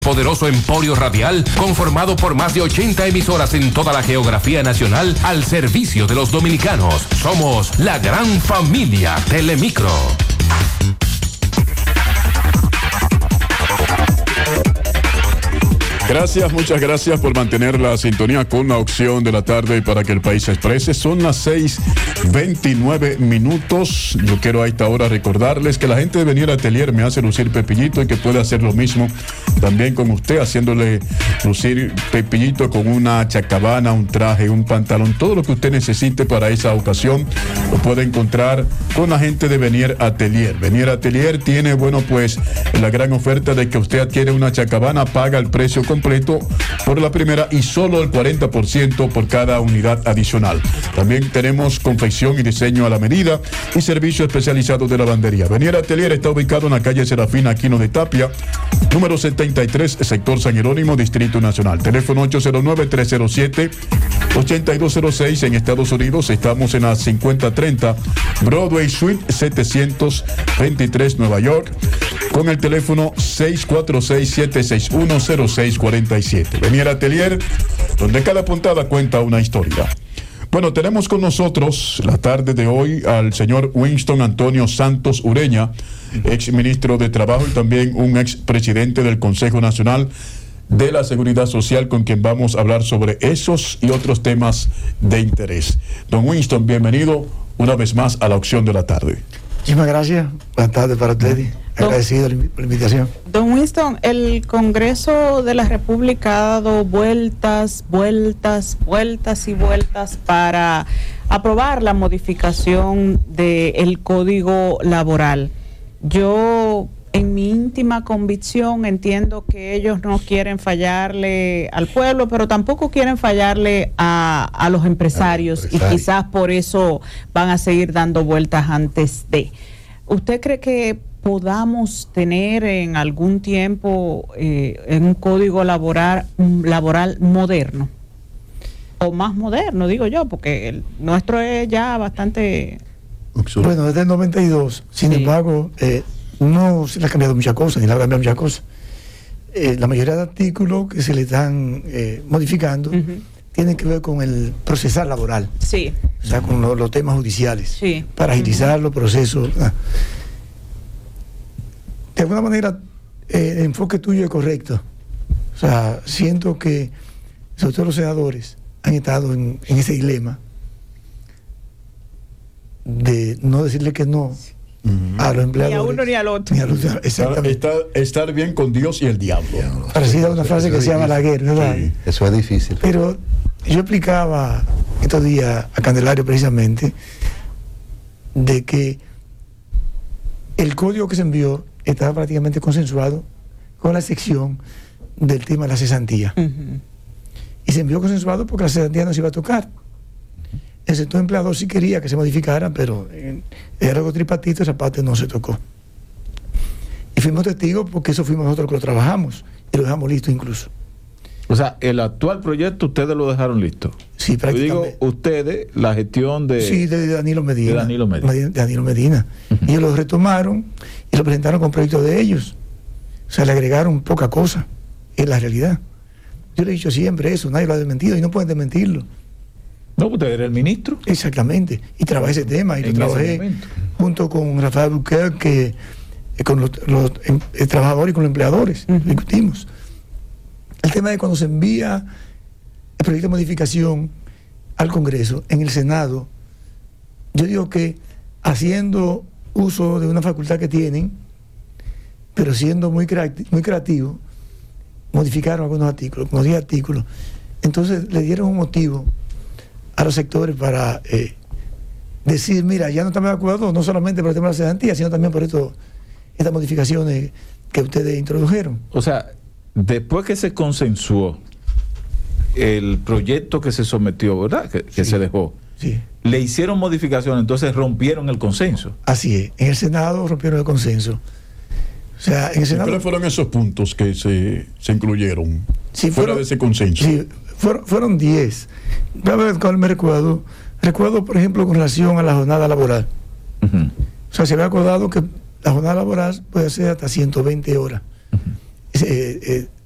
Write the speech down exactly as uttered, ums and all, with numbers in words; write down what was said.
Poderoso emporio radial conformado por más de ochenta emisoras en toda la geografía nacional al servicio de los dominicanos. Somos la gran familia Telemicro. Gracias, muchas gracias por mantener la sintonía con la opción de la tarde para que el país se exprese. Son las seis veintinueve minutos. Yo quiero a esta hora recordarles que la gente de Venir Atelier me hace lucir Pepillito y que puede hacer lo mismo también con usted, haciéndole lucir Pepillito con una chacabana, un traje, un pantalón, todo lo que usted necesite para esa ocasión lo puede encontrar con la gente de Venir Atelier. Venir Atelier tiene, bueno, pues la gran oferta de que usted adquiere una chacabana, paga el precio completo por la primera y solo el cuarenta por ciento por cada unidad adicional. También tenemos confección y diseño a la medida y servicio especializado de lavandería. Venir Atelier está ubicado en la calle Serafina Aquino de Tapia, número setenta y tres, sector San Jerónimo, Distrito Nacional. Teléfono ocho cero nueve, tres cero siete, ocho dos cero seis. En Estados Unidos estamos en la cincuenta treinta Broadway Suite setecientos veintitrés, Nueva York, con el teléfono seis cuatro seis, siete seis uno, cero seis cuatro siete. Venir Atelier, donde cada puntada cuenta una historia. Bueno, tenemos con nosotros la tarde de hoy al señor Winston Antonio Santos Ureña, ex ministro de Trabajo y también un ex presidente del Consejo Nacional de la Seguridad Social, con quien vamos a hablar sobre esos y otros temas de interés. Don Winston, bienvenido una vez más a la opción de la tarde. Muchísimas gracias. Buenas tardes para ustedes. Agradecido por la invitación. Don Winston, el Congreso de la República ha dado vueltas, vueltas, vueltas y vueltas para aprobar la modificación del Código Laboral. Yo, en mi íntima convicción, entiendo que ellos no quieren fallarle al pueblo, pero tampoco quieren fallarle a, a los empresarios, y quizás por eso van a seguir dando vueltas antes de. ¿Usted cree que podamos tener en algún tiempo eh, en un código laboral, laboral moderno? O más moderno, digo yo, porque el nuestro es ya bastante... Bueno, desde el noventa y dos, sin sí. embargo, eh, no se le ha cambiado muchas cosas, ni le ha cambiado muchas cosas. Eh, la mayoría de artículos que se le están eh, modificando uh-huh. tienen que ver con el procesal laboral. Sí. O sea, con lo, los temas judiciales. Sí. Para agilizar uh-huh. los procesos. Ah. De alguna manera, eh, el enfoque tuyo es correcto. O sea, siento que, sobre todo los senadores, han estado en, en ese dilema de no decirle que no uh-huh. a los empleadores. Ni a uno ni al otro. Ni al otro. Exactamente. Estar, estar bien con Dios y el diablo. Parecida a una frase que se llama la guerra, ¿verdad? Sí, eso es difícil. Pero yo explicaba estos días a Candelario precisamente de que el código que se envió estaba prácticamente consensuado con la excepción del tema de la cesantía. Uh-huh. Y se envió consensuado porque la cesantía no se iba a tocar. El sector empleador sí quería que se modificara, pero en el algo tripartito esa parte no se tocó. Y fuimos testigos porque eso fuimos nosotros que lo trabajamos y lo dejamos listo incluso. O sea, el actual proyecto ustedes lo dejaron listo. Sí, prácticamente. Yo digo, ustedes, la gestión de... Sí, de Danilo Medina. De Danilo Medina. De Danilo Medina. Uh-huh. Y ellos lo retomaron y lo presentaron con proyectos de ellos. O sea, le agregaron poca cosa. Es la realidad. Yo le he dicho siempre eso, nadie lo ha desmentido y no pueden desmentirlo. No, usted era el ministro. Exactamente. Y trabajé ese tema y en lo trabajé junto con Rafael Buquer, que eh, con los, los eh, trabajadores y con los empleadores. Uh-huh. Discutimos. El tema de cuando se envía el proyecto de modificación al Congreso, en el Senado, yo digo que haciendo uso de una facultad que tienen, pero siendo muy creativo, muy creativo modificaron algunos artículos, como diez artículos. Entonces le dieron un motivo a los sectores para eh, decir, mira, ya no estamos de acuerdo, no solamente por el tema de la cesantía, sino también por esto, estas modificaciones que ustedes introdujeron. O sea, después que se consensuó el proyecto que se sometió, ¿verdad? Que, que sí, se dejó. Sí. Le hicieron modificaciones, entonces rompieron el consenso. Así es. En el Senado rompieron el consenso. O sea, en el Senado... ¿Cuáles fueron esos puntos que se, se incluyeron sí, fuera fueron, de ese consenso? Sí, fueron, fueron diez. A ver cuál me recuerdo. Recuerdo, por ejemplo, con relación a la jornada laboral. Uh-huh. O sea, se había acordado que la jornada laboral puede ser hasta ciento veinte horas. Uh-huh. Eh, eh,